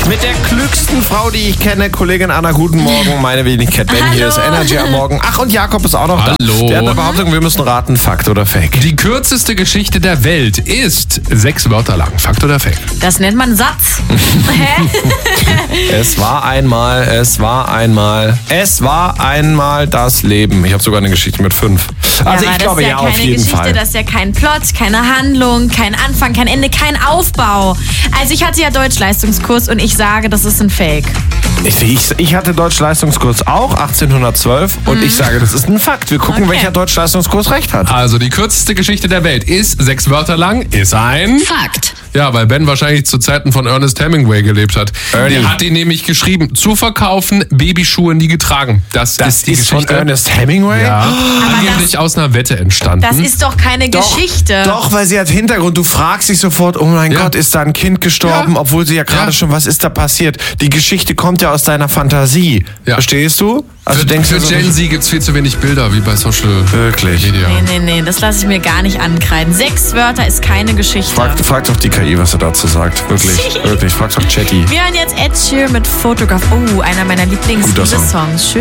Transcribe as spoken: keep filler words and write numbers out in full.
Mit der klügsten Frau, die ich kenne, Kollegin Anna, guten Morgen. Meine Wenigkeit Ben, hier ist Energy am Morgen. Ach, und Jakob ist auch noch Hallo. da. Der hat eine Behauptung, wir müssen raten, Fakt oder Fake. Die kürzeste Geschichte der Welt ist sechs Wörter lang. Fakt oder Fake? Das nennt man Satz. Hä? Es war einmal, es war einmal, es war einmal das Leben. Ich habe sogar eine Geschichte mit fünf. Also ja, ich glaube das ist ja, ja, keine auf jeden Geschichte, Fall. Das ist ja kein Plot, keine Handlung, kein Anfang, kein Ende, kein Aufbau. Also ich hatte ja Deutschleistungskurs und ich sage, das ist ein Fake. Ich, ich, ich hatte Deutschleistungskurs auch, achtzehnhundertzwölf, und ich sage, das ist ein Fakt. Wir gucken, Okay. welcher Deutschleistungskurs recht hat. Also die kürzeste Geschichte der Welt ist sechs Wörter lang, ist ein... Fakt. Ja, weil Ben wahrscheinlich zu Zeiten von Ernest Hemingway gelebt hat. Ernie. Der hat ihn nämlich geschrieben, zu verkaufen, Babyschuhe nie getragen. Das, Das ist die ist von Geschichte. Ernest Hemingway? Ja, Aber angeblich das- aus einer Wette entstanden. Das ist doch keine Doch, Geschichte. Doch, weil sie hat Hintergrund. Du fragst dich sofort, oh mein Ja. Gott, ist da ein Kind gestorben, Ja. obwohl sie ja gerade Ja. schon, was ist da passiert? Die Geschichte kommt ja aus deiner Fantasie. Ja. Verstehst du? Also für denkst für du so, Gen Z gibt es viel zu wenig Bilder, wie bei Social Wirklich? Media. Nee, nee, nee, das lasse ich mir gar nicht ankreiden. Sechs Wörter ist keine Geschichte. Frag, frag doch die K I, was er dazu sagt. Wirklich, wirklich. Frag doch Chatty. Wir hören jetzt Ed Sheeran mit Photograph. Oh, einer meiner Guter Song. Lieblings-Songs.